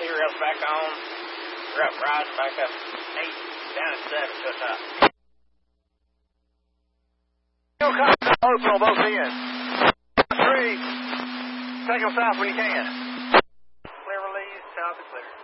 T-rails back on. We're up, rise back up 8, down at 7 to the top. Fuel contact open on both ends. 3, take them south when you can. Clear release, south is clear.